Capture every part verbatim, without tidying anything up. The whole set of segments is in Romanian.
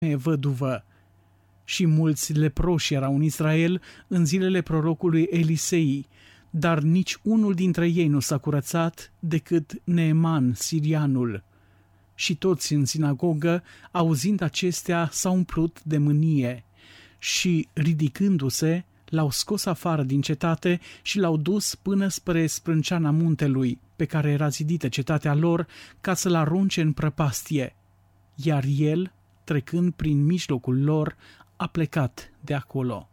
văduvă. Și mulți leproși erau în Israel în zilele prorocului Elisei, dar nici unul dintre ei nu s-a curățat decât Neeman, sirianul. Și toți în sinagogă, auzind acestea, s-au umplut de mânie și, ridicându-se, l-au scos afară din cetate și l-au dus până spre sprânceana muntelui, pe care era zidită cetatea lor, ca să-l arunce în prăpastie. Iar el, trecând prin mijlocul lor, a plecat de acolo.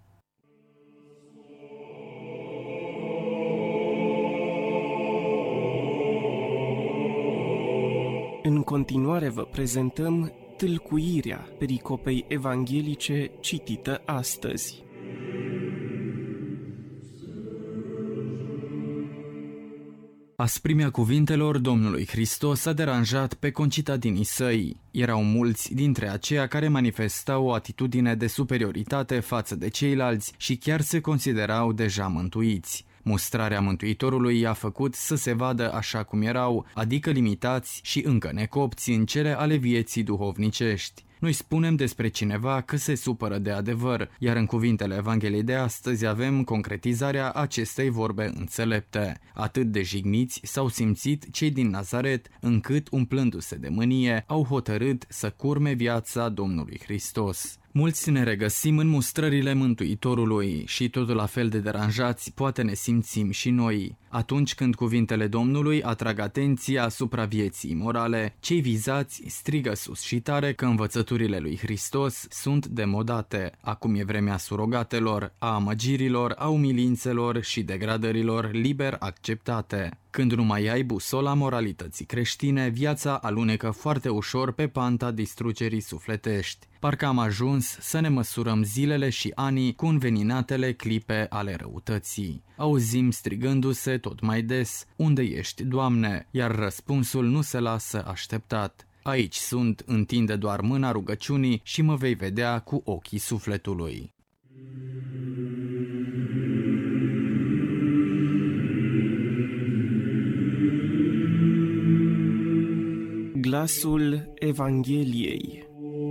În continuare vă prezentăm tâlcuirea pericopei evanghelice citită astăzi. Asprimea cuvintelor Domnului Hristos a deranjat pe concitadinii săi. Erau mulți dintre aceia care manifestau o atitudine de superioritate față de ceilalți și chiar se considerau deja mântuiți. Mustrarea Mântuitorului i-a făcut să se vadă așa cum erau, adică limitați și încă necopți în cele ale vieții duhovnicești. Noi spunem despre cineva că se supără de adevăr, iar în cuvintele Evangheliei de astăzi avem concretizarea acestei vorbe înțelepte. Atât de jigniți s-au simțit cei din Nazaret, încât, umplându-se de mânie, au hotărât să curme viața Domnului Hristos. Mulți ne regăsim în mustrările Mântuitorului și tot la fel de deranjați poate ne simțim și noi. Atunci când cuvintele Domnului atrag atenția asupra vieții morale, cei vizați strigă sus și tare că învățăturile lui Hristos sunt demodate. Acum e vremea surogatelor, a amăgirilor, a umilințelor și degradărilor liber acceptate. Când nu mai ai busola moralității creștine, viața alunecă foarte ușor pe panta distrugerii sufletești. Parcă am ajuns să ne măsurăm zilele și anii cu înveninatele clipe ale răutății. Auzim strigându-se tot mai des, unde ești, Doamne? Iar răspunsul nu se lasă așteptat. Aici sunt, întinde doar mâna rugăciunii și mă vei vedea cu ochii sufletului. Glasul Evangheliei.